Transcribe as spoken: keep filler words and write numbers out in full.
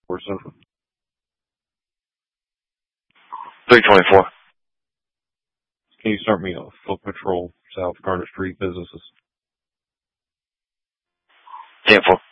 four seven. three twenty-four. Can you start me off? Foot Patrol, South Carter Street businesses. ten four.